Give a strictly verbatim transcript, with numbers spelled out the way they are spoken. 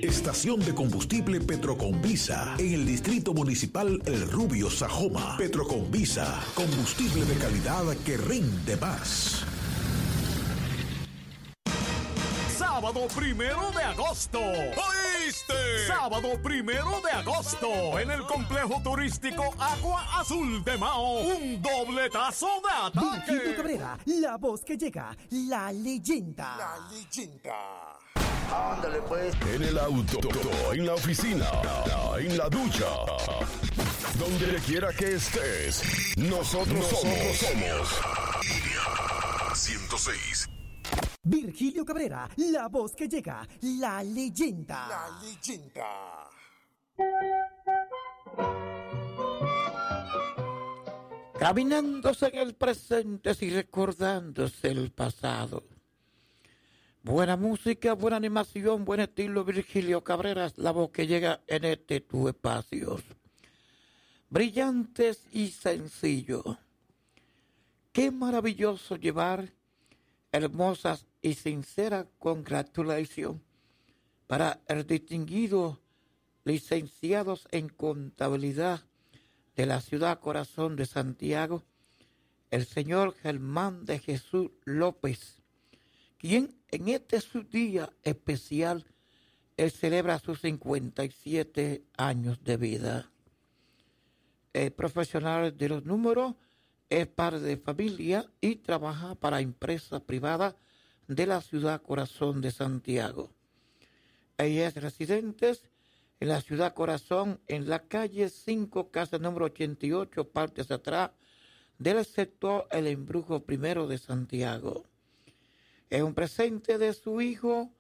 Estación de combustible Petroconvisa en el Distrito Municipal El Rubio, Sajoma. Petroconvisa, combustible de calidad que rinde más. Sábado primero de agosto. ¿Oíste? Sábado primero de agosto. En el complejo turístico Agua Azul de Mao. Un dobletazo de ataque. Virgilio Cabrera, la voz que llega. La leyenda. La leyenda. Ándale pues. En el auto, en la oficina, en la ducha. Donde quiera que estés. Nosotros, Nosotros somos. somos. ciento seis. Virgilio Cabrera, la voz que llega, la leyenda. La leyenda. Caminándose en el presente y recordándose el pasado. Buena música, buena animación, buen estilo. Virgilio Cabrera es la voz que llega en este tu espacio. Brillantes y sencillo. Qué maravilloso llevar hermosas y sinceras congratulaciones para el distinguido licenciados en contabilidad de la ciudad corazón de Santiago, el señor Germán de Jesús López, quien en este su día especial él celebra sus cincuenta y siete años de vida. El profesional de los números, es padre de familia y trabaja para empresa privada de la ciudad corazón de Santiago. Ella es residente en la ciudad corazón, en la calle cinco, casa número ochenta y ocho, partes atrás del sector El Embrujo Primero de Santiago. Es un presente de su hijo